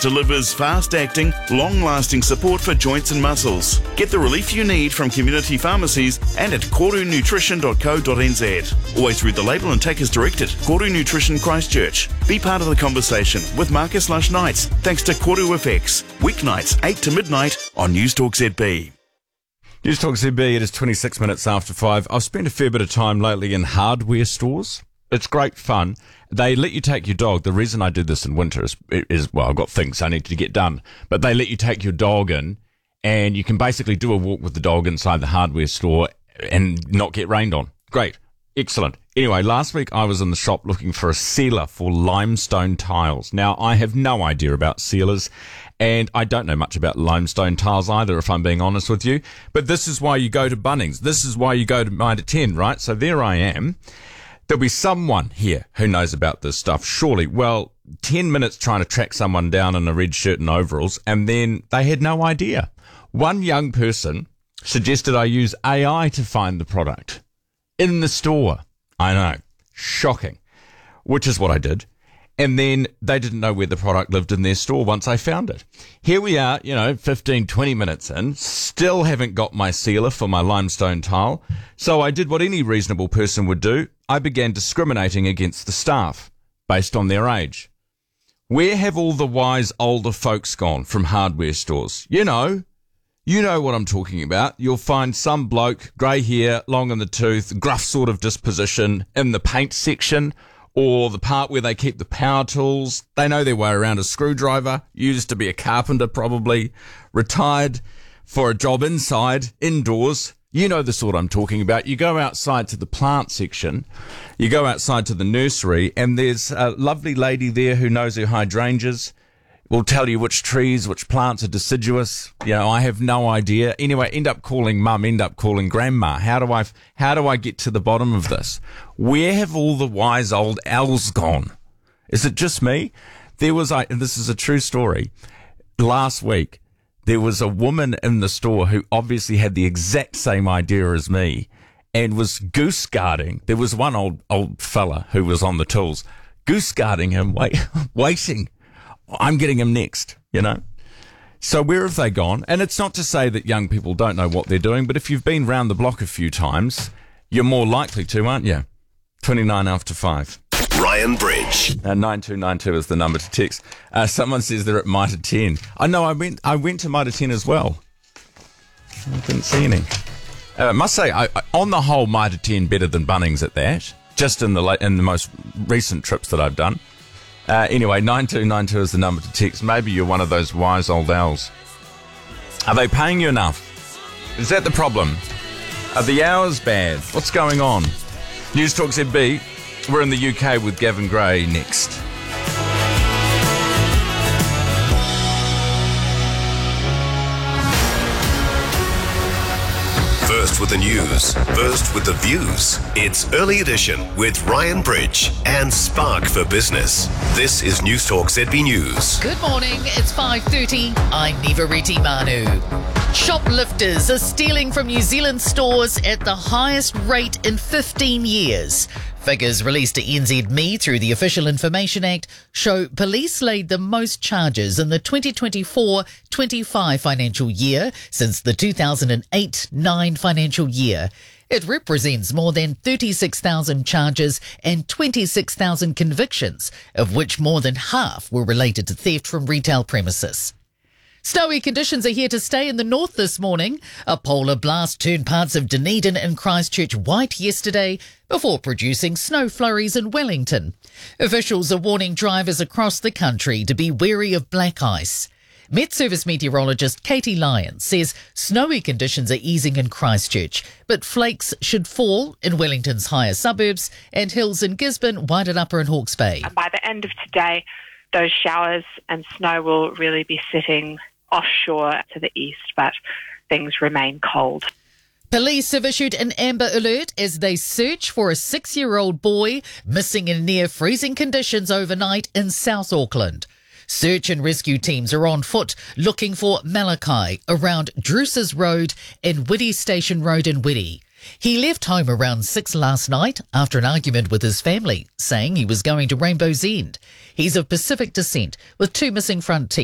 delivers fast-acting, long-lasting support for joints and muscles. Get the relief you need from community pharmacies and at korunutrition.co.nz. Always read the label and take as directed. Koru Nutrition Christchurch. Be part of the conversation with Marcus Lush Nights, thanks to Koru FX. Weeknights 8 to midnight on Newstalk ZB. Newstalk ZB, it is 26 minutes after 5. I've spent a fair bit of time lately in hardware stores. It's great fun. They let you take your dog. The reason I do this in winter is well, I've got things I need to get done. But they let you take your dog in, and you can basically do a walk with the dog inside the hardware store and not get rained on. Great. Excellent. Anyway, last week I was in the shop looking for a sealer for limestone tiles. Now, I have no idea about sealers, and I don't know much about limestone tiles either, if I'm being honest with you. But this is why you go to Bunnings. This is why you go to Mitre 10, right? So there I am. There'll be someone here who knows about this stuff, surely. Well, 10 minutes trying to track someone down in a red shirt and overalls, and then they had no idea. One young person suggested I use AI to find the product in the store. I know. Shocking. Which is what I did. And then they didn't know where the product lived in their store once I found it. Here we are, 15, 20 minutes in, still haven't got my sealer for my limestone tile. So I did what any reasonable person would do. I began discriminating against the staff based on their age. Where have all the wise older folks gone from hardware stores? You know what I'm talking about. You'll find some bloke, grey hair, long in the tooth, gruff sort of disposition in the paint section, or the part where they keep the power tools. They know their way around a screwdriver, used to be a carpenter probably, retired for a job indoors. You know the sort I'm talking about. You go outside to the plant section, you go outside to the nursery, and there's a lovely lady there who knows her hydrangeas, will tell you which trees, which plants are deciduous. I have no idea. Anyway, end up calling mum, end up calling grandma. How do I get to the bottom of this? Where have all the wise old owls gone? Is it just me? And this is a true story. Last week, there was a woman in the store who obviously had the exact same idea as me and was goose guarding. There was one old fella who was on the tools, goose guarding him, waiting. I'm getting him next, So where have they gone? And it's not to say that young people don't know what they're doing, but if you've been round the block a few times, you're more likely to, aren't you? 29 after 5. Ryan Bridge. 9292 is the number to text. Someone says they're at Mitre 10. I know, I went to Mitre 10 as well. I didn't see any. I must say, on the whole, Mitre 10 better than Bunnings at that, just in the most recent trips that I've done. Anyway, 9292 is the number to text. Maybe you're one of those wise old owls. Are they paying you enough? Is that the problem? Are the hours bad? What's going on? Newstalk ZB. We're in the UK with Gavin Gray next. First with the news, first with the views. It's Early Edition with Ryan Bridge and Spark for Business. This is Newstalk ZB News. Good morning, it's 5:30. I'm Nivariti Manu. Shoplifters are stealing from New Zealand stores at the highest rate in 15 years. Figures released to NZME through the Official Information Act show police laid the most charges in the 2024-25 financial year since the 2008-9 financial year. It represents more than 36,000 charges and 26,000 convictions, of which more than half were related to theft from retail premises. Snowy conditions are here to stay in the north this morning. A polar blast turned parts of Dunedin and Christchurch white yesterday before producing snow flurries in Wellington. Officials are warning drivers across the country to be wary of black ice. Met Service meteorologist Katie Lyons says snowy conditions are easing in Christchurch, but flakes should fall in Wellington's higher suburbs and hills in Gisborne, Wairarapa and Hawke's Bay. By the end of today, those showers and snow will really be sitting offshore to the east, but things remain cold. Police have issued an amber alert as they search for a 6-year-old boy missing in near-freezing conditions overnight in South Auckland. Search and rescue teams are on foot looking for Malachi around Druce's Road and Whitty Station Road in Whitty. He left home around 6 last night after an argument with his family, saying he was going to Rainbow's End. He's of Pacific descent with 2 missing front teeth.